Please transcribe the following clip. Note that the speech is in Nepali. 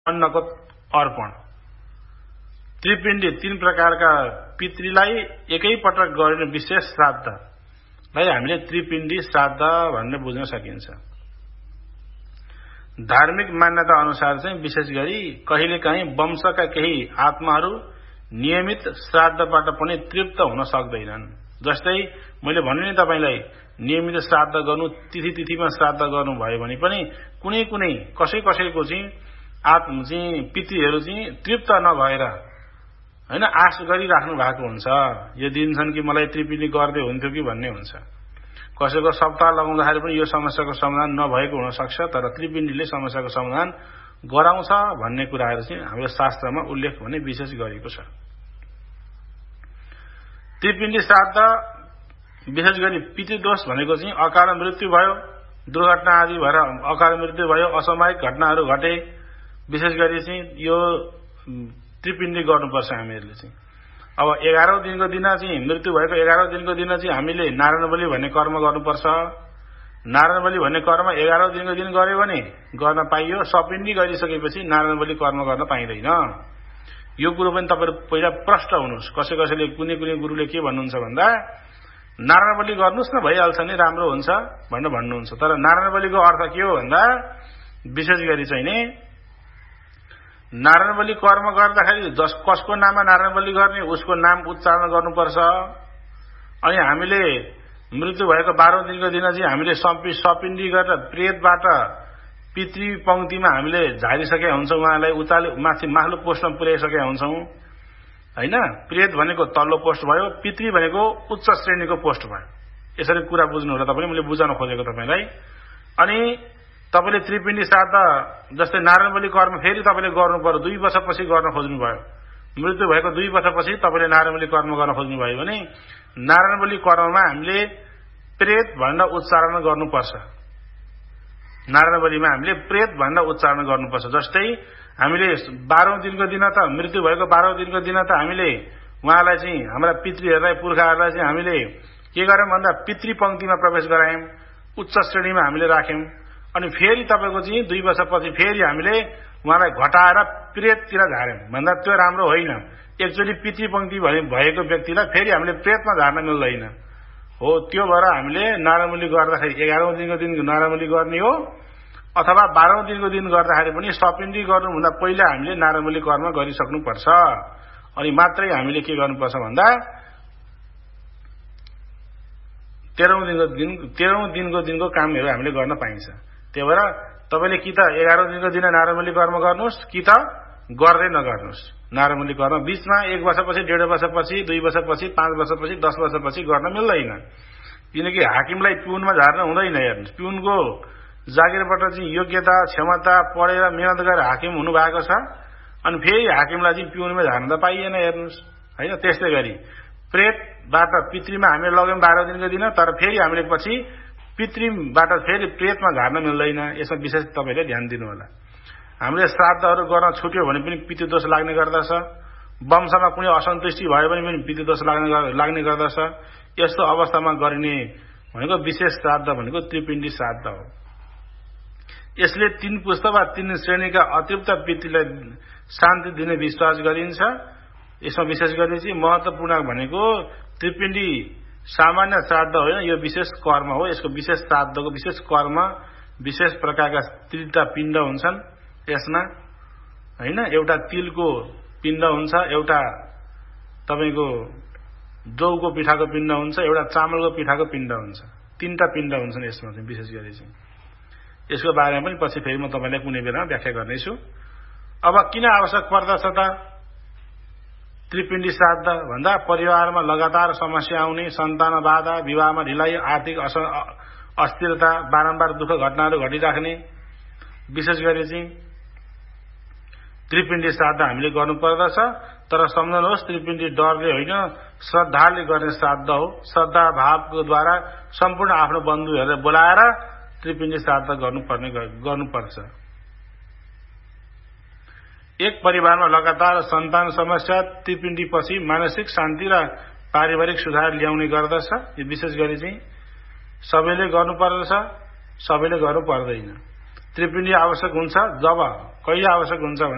अन्नको अर्पण। त्रिपिण्डी 3 प्रकारका पितृलाई एकै पटक गरिने विशेष श्राद्धलाई हामीले त्रिपिण्डी श्राद्ध भन्ने बुझ्न सकिन्छ। धार्मिक मान्यता अनुसार चाहिँ विशेष गरी कहिलेकाहीँ वंशका केही आत्माहरू नियमित श्राद्धबाट पनि तृप्त हुन सक्दैनन्। जस्तै मैले भने नि तपाईलाई नियमित श्राद्ध गर्नु, तिथिमा श्राद्ध गर्नु भयो भने पनि कुनै कुनै कसैको चाहिँ आत्मा चाहिँ पितृहरू चाहिँ तृप्त नभएर हैन आश गरिराख्नु भएको हुन्छ। यो दिन्छन् कि मलाई त्रिपिण्डी गर्दै हुन्थ्यो कि भन्ने हुन्छ। कसैको सप्ताह लगाउँदाखेरि पनि यो समस्याको समाधान नभएको हुन सक्छ, तर त्रिपिण्डीले समस्याको समाधान गराउँछ भन्ने कुराहरू चाहिँ हाम्रो शास्त्रमा उल्लेख भने विशेष गरेको छ। त्रिपिण्डी श्राद्ध विशेष गरी पितृदोष भनेको चाहिँ अकाल मृत्यु भयो, दुर्घटना आदि भएर अकाल मृत्यु भयो, असामयिक घटनाहरू घटे, विशेष गरी चाहिँ यो त्रिपिण्डी गर्नुपर्छ हामीहरूले चाहिँ। अब 11औं दिनको दिन चाहिँ मृत्यु भएको 11औं दिनको दिन चाहिँ हामीले नारायण बलि भन्ने कर्म गर्नुपर्छ। नारायण बलि भन्ने कर्म 11औं दिनको दिन गर्यो भने गर्न पाइयो। सपिण्डी गरिसकेपछि नारायण बलि कर्म गर्न पाइँदैन। यो कुरो पनि तपाईहरु पहिला प्रष्ट हुनुस्। कसैले कुनै गुरुले के भन्नुहुन्छ भन्दा नारायण बलि गर्नुस् न भइहाल्छ नि, राम्रो हुन्छ भनेर भन्नुहुन्छ। तर नारायण बलिको अर्थ के हो भन्दा विशेष गरी चाहिँ नि नारायण बलि कर्म गर्दाखेरि कसको नाममा नारायण बलि गर्ने उसको नाम उच्चारण गर्नुपर्छ। अनि हामीले मृत्यु भएको 12औं दिनको दिन चाहिँ हामीले सपिण्डी गरेर प्रेतबाट पितृ पंक्तिमा हामीले झारिसकेका हुन्छौँ, उहाँलाई माथि माथिल्लो पोस्टमा पुर्याइसकेका हुन्छौँ हैन। प्रेत भनेको तल्लो पोस्ट भयो, पितृ भनेको उच्च श्रेणीको पोस्ट भयो। यसरी कुरा बुझ्नु होला तपाईले, मैले बुझाउन खोजेको तपाईलाई। अनि तपाईले त्रिपिण्डी श्राद्ध जस्तै नारायण बलि कर्म फेरि तपाईले गर्नु पर्यो, 2 वर्षपछि गर्न खोज्नु भयो। मृत्यु भएको 2 वर्षपछि तपाईले नारायण बलि कर्म गर्न खोज्नु भयो भने नारायण बलि कर्ममा हामीले प्रेत भनेर उच्चारण गर्नुपर्छ। नारायण बलिमा हामीले प्रेत भनेर उच्चारण गर्नुपर्छ। जस्तै हामीले 12औं दिनको दिन त मृत्यु भएको 12औं दिनको दिन त हामीले उहाँलाई चाहिँ हाम्रा पितृहरूलाई पुर्खाहरूलाई चाहिँ हामीले के गर्यौं भन्दा पितृ पंक्तिमा प्रवेश गरायौं, उच्च श्रेणीमा हामीले राख्यौं। अनि फेरि तपाईको चाहिँ 2 वर्षपछि फेरि हामीले उहाँलाई घटाएर प्रेततिर झार्यौं भन्दा त्यो राम्रो होइन। एकचोटि पितृ पंक्ति भएको व्यक्तिलाई फेरि हामीले प्रेतमा झार्न मिल्दैन हो। त्यो भएर हामीले नारायण बलि गर्दाखेरि 11औं दिनको दिन नारायण बलि गर्ने हो, अथवा 12औं दिनको दिन गर्दाखेरि पनि सपिण्डी गर्नुभन्दा पहिला हामीले नारायण बलि कर्म गरिसक्नुपर्छ। अनि मात्रै हामीले के गर्नुपर्छ भन्दा 13औं दिनको दिनको कामहरू हामीले गर्न पाइन्छ। त्यही भएर तपाईले कि त 11औं दिनको दिन नारायण बलि कर्म गर्नुस् कि त गर्दै नगर्नुस्। नारायण बलि कर्म बीचमा 1 वर्षपछि, 1.5 वर्षपछि, 2 वर्षपछि, 5 वर्षपछि, 10 वर्षपछि गर्न मिल्दैन। किनकि हाकिमलाई पिउनमा झार्न हुँदैन। हेर्नुस्, पिउनको जागिरबाट चाहिँ योग्यता, क्षमता पढेर मेहनत गरेर हाकिम हुनु भएको छ, अनि फेरि हाकिमलाई चाहिँ पिउनमा झार्न त पाइएन। हेर्नुस् हैन। त्यस्तै गरी प्रेतबाट पितृमा हामीले लग्यौं 12औं दिनको दिन, तर फेरि हामीले पछि पितृबाट फेरि प्रेतमा झार्न मिल्दैन। यसमा विशेष तपाईले ध्यान दिनु होला। हामीले श्राद्धहरू गर्न छुट्यो भने पनि पितृदोष लाग्ने गर्दछ। वंशमा कुनै असन्तुष्टि भयो भने पनि पितृदोष लाग्ने गर्दछ। यस्तो अवस्थामा गरिने भनेको विशेष श्राद्ध भनेको त्रिपिण्डी श्राद्ध हो। यसले 3 पुस्ता वा 3 श्रेणीका अतृप्त पितृलाई शान्ति दिने विश्वास गरिन्छ। यसमा विशेष गरी चाहिँ महत्त्वपूर्ण भनेको त्रिपिण्डी सामान्य श्राद्ध होइन, यो विशेष कर्म हो। यसको विशेष श्राद्धको विशेष कर्म, विशेष प्रकारका 3टा पिण्ड हुन्छन् यसमा हैन। एउटा तिलको पिण्ड हुन्छ, एउटा तपाईको जौको पिठाको पिण्ड हुन्छ, एउटा चामलको पिठाको पिण्ड हुन्छ। 3टा पिण्ड हुन्छन् यसमा चाहिँ विशेष गरी चाहिँ। यसको बारेमा पनि पछि फेरि म तपाईलाई कुनै बेला व्याख्या गर्नेछु। अब किन आवश्यक पर्दछ त त्रिपिण्डी श्राद्ध भन्दा परिवारमा लगातार समस्या आउने, सन्तान बाधा, विवाहमा ढिलाइ, आर्थिक अस्थिरता, बारम्बार दुःख घटनाहरू घटिराख्ने, विशेष गरी चाहिँ त्रिपिण्डी श्राद्ध हामीले गर्नुपर्दछ। तर सम्झनुहोस्, त्रिपिण्डी डरले होइन, श्रद्धाले गर्ने श्राद्ध हो। श्रद्धा भावको द्वारा सम्पूर्ण आफ्नो बन्धुहरूलाई बोलाएर त्रिपिण्डी श्राद्ध गर्नुपर्छ। एक परिवारमा लगातार सन्तान समस्या त्रिपिण्डी पछि मानसिक शान्ति र पारिवारिक सुधार ल्याउने गर्दछ। यो विशेष गरी चाहिँ सबैले गर्नुपर्दछ, सबैले गर्नु पर्दैन। त्रिपिण्डी आवश्यक हुन्छ जब कहिले आवश्यक हुन्छ